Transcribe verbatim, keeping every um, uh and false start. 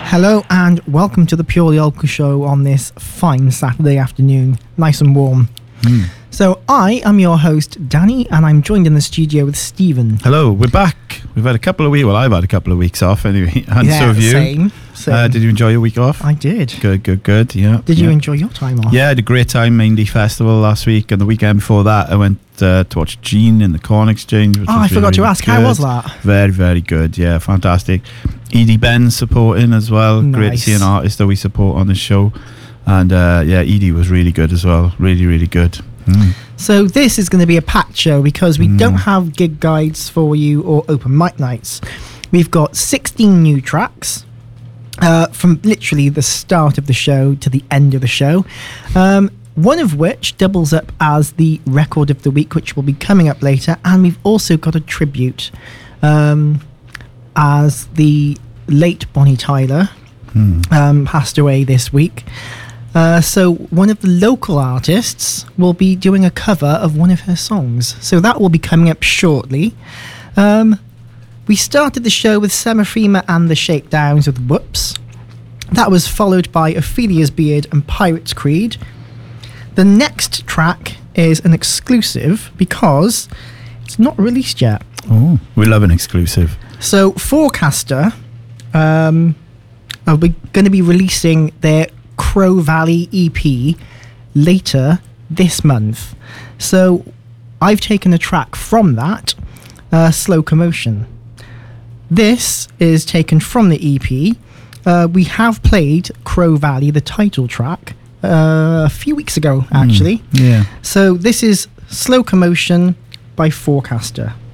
Hello and welcome to the Purely Local Show on this fine Saturday afternoon, nice and warm. Mm. So I am your host, Danny, and I'm joined in the studio with Stephen. Hello, we're back. We've had a couple of weeks, well, I've had a couple of weeks off anyway, and yeah, so have you. Same, same. Uh, did you enjoy your week off? I did. Good, good, good, yeah. Did yeah. you enjoy your time off? Yeah, I had a great time, Indie Festival last week, and the weekend before that I went uh, to watch Gene in the Corn Exchange. Which oh, was I forgot really, to really ask, good. how was that? Very, very good, yeah, fantastic. Edie Benn supporting as well. Nice. Great to see an artist that we support on the show. And uh, yeah, Edie was really good as well. Really, really good. Mm. So this is going to be a packed show because we mm. don't have gig guides for you or open mic nights. We've got sixteen new tracks uh, from literally the start of the show to the end of the show. Um, one of which doubles up as the record of the week, which will be coming up later. And we've also got a tribute um, as the late Bonnie Tyler mm. um, passed away this week. Uh, so one of the local artists will be doing a cover of one of her songs. So that will be coming up shortly. Um, we started the show with Semifrima and the Shakedowns with Whoops. That was followed by Ophelia's Beard and Pirate's Creed. The next track is an exclusive because it's not released yet. Oh, we love an exclusive. So Forecaster um, are going to be releasing their Crow Valley E P later this month. So I've taken a track from that, uh, Slow Commotion. This is taken from the E P. Uh, we have played Crow Valley, the title track, uh, a few weeks ago, actually. Mm, yeah. So this is Slow Commotion by Forecaster.